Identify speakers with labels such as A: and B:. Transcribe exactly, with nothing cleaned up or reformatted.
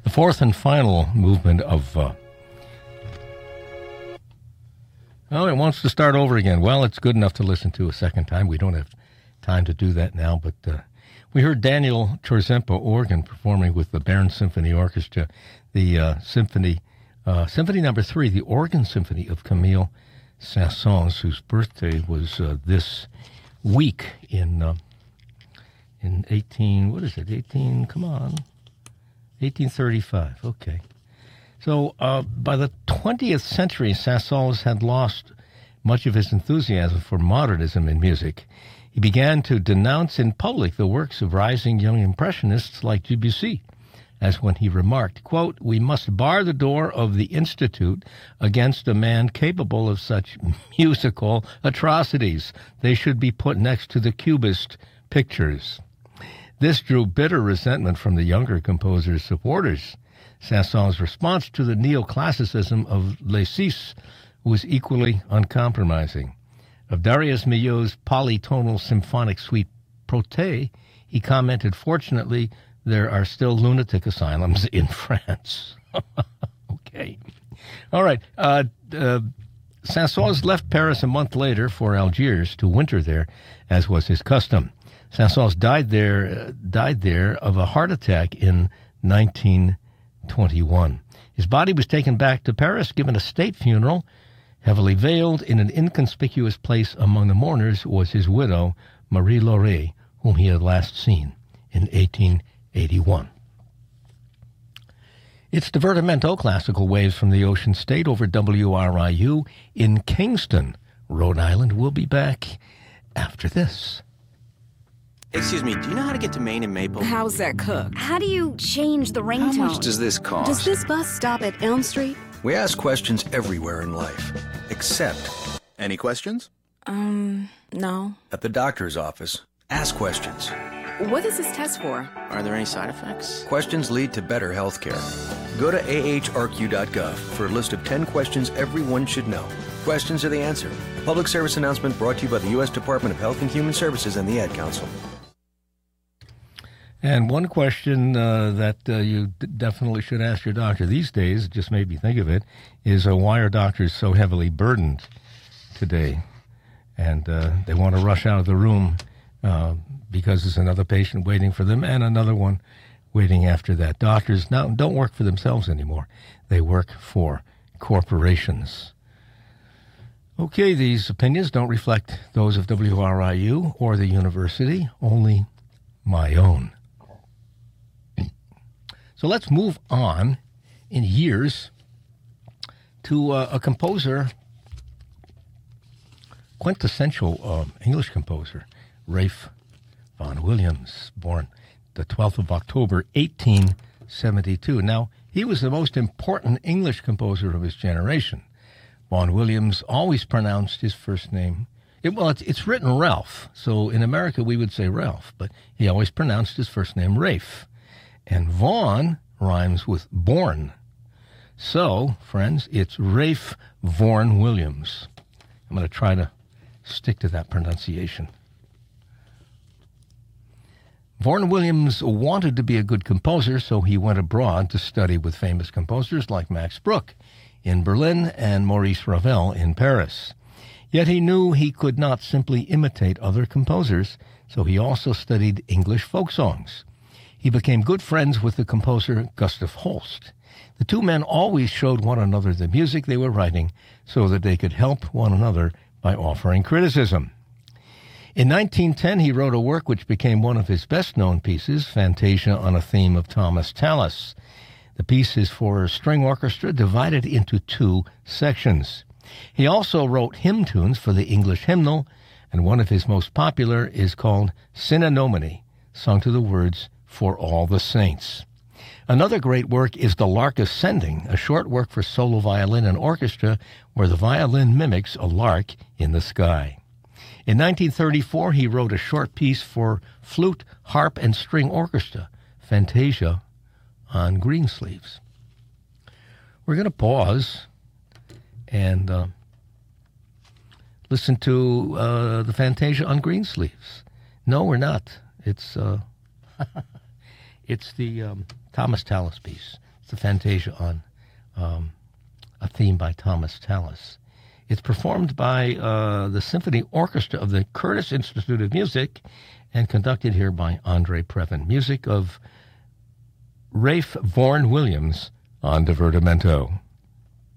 A: The fourth and final movement of... Uh, oh, it wants to start over again. Well, it's good enough to listen to a second time. We don't have time to do that now, but uh, we heard Daniel Chorzempo organ performing with the Bern Symphony Orchestra, the uh, symphony, uh, symphony number three, the Organ Symphony of Camille Saint-Saëns, whose birthday was uh, this week in uh, in eighteen. What is it? Eighteen. Come on, eighteen thirty-five. Okay. So uh, by the twentieth century, Saint-Saëns had lost much of his enthusiasm for modernism in music. He began to denounce in public the works of rising young impressionists like Debussy, as when he remarked, quote, "We must bar the door of the Institute against a man capable of such musical atrocities. They should be put next to the Cubist pictures." This drew bitter resentment from the younger composer's supporters. Saint-Saëns' response to the neoclassicism of Les Six was equally uncompromising. Of Darius Milhaud's polytonal symphonic suite Proté, he commented, "Fortunately, there are still lunatic asylums in France." Okay. All right. Uh, uh, Saint-Saëns left Paris a month later for Algiers to winter there, as was his custom. Saint-Saëns died there, uh, died there of a heart attack in nineteen twenty-one. His body was taken back to Paris, given a state funeral. Heavily veiled in an inconspicuous place among the mourners was his widow, Marie Lauré, whom he had last seen in eighteen eighty-one. It's Divertimento Classical Waves from the Ocean State over W R I U in Kingston, Rhode Island. We'll be back after this.
B: Excuse me, do you know how to get to Maine and Maple?
C: How's that cooked? How do you change the ringtone?
B: How much does this cost?
C: Does this bus stop at Elm Street?
D: We ask questions everywhere in life, except...
B: Any questions?
C: Um, no.
D: At the doctor's office, ask questions.
C: What is this test for?
B: Are there any side effects?
D: Questions lead to better health care. Go to A H R Q dot gov for a list of ten questions everyone should know. Questions are the answer. A public service announcement brought to you by the U S Department of Health and Human Services and the Ad Council.
A: And one question uh, that uh, you d- definitely should ask your doctor these days, it just made me think of it, is uh, why are doctors so heavily burdened today? And uh, they want to rush out of the room uh, because there's another patient waiting for them and another one waiting after that. Doctors now don't work for themselves anymore. They work for corporations. Okay, these opinions don't reflect those of W R I U or the university, only my own. So let's move on in years to uh, a composer, quintessential uh, English composer, Ralph Vaughan Williams, born the twelfth of October, eighteen seventy-two. Now, he was the most important English composer of his generation. Vaughan Williams always pronounced his first name. It, well, it's, it's written Ralph, so in America we would say Ralph, but he always pronounced his first name Rafe. And Vaughan rhymes with born. So, friends, it's Ralph Vaughan Williams. I'm going to try to stick to that pronunciation. Vaughan Williams wanted to be a good composer, so he went abroad to study with famous composers like Max Bruch in Berlin and Maurice Ravel in Paris. Yet he knew he could not simply imitate other composers, so he also studied English folk songs. He became good friends with the composer Gustav Holst. The two men always showed one another the music they were writing so that they could help one another by offering criticism. In nineteen ten, he wrote a work which became one of his best-known pieces, Fantasia on a Theme of Thomas Tallis. The piece is for a string orchestra divided into two sections. He also wrote hymn tunes for the English hymnal, and one of his most popular is called Synonominy, sung to the words, For All the Saints. Another great work is The Lark Ascending, a short work for solo violin and orchestra where the violin mimics a lark in the sky. In nineteen thirty-four, he wrote a short piece for flute, harp, and string orchestra, Fantasia on Greensleeves. We're going to pause and uh, listen to uh, the Fantasia on Greensleeves. No, we're not. It's uh, it's the um, Thomas Tallis piece. It's a fantasia on um, a theme by Thomas Tallis. It's performed by uh, the Symphony Orchestra of the Curtis Institute of Music and conducted here by Andre Previn. Music of Rafe Vaughan Williams on Divertimento.